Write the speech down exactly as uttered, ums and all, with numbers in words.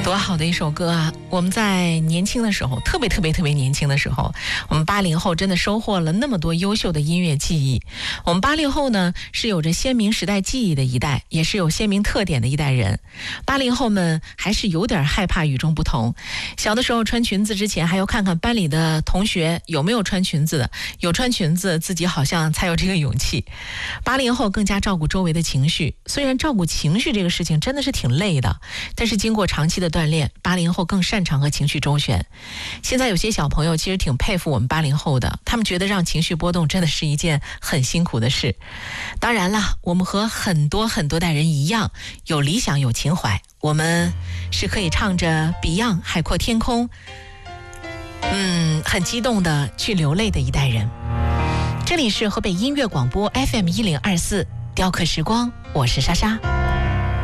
多好的一首歌啊！我们在年轻的时候，特别特别特别年轻的时候，我们八零后真的收获了那么多优秀的音乐记忆。我们八零后呢，是有着鲜明时代记忆的一代，也是有鲜明特点的一代人。八零后们还是有点害怕与众不同。小的时候穿裙子之前，还要看看班里的同学有没有穿裙子的，有穿裙子，自己好像才有这个勇气。八零后更加照顾周围的情绪，虽然照顾情绪这个事情真的是挺累的，但是经过长期的锻炼，八零后更擅长和情绪周旋。现在有些小朋友其实挺佩服我们八零后的，他们觉得让情绪波动真的是一件很辛苦的事。当然了，我们和很多很多代人一样，有理想有情怀，我们是可以唱着 Beyond 海阔天空，嗯，很激动的去流泪的一代人。这里是河北音乐广播 F M 一零二四雕刻时光，我是莎莎。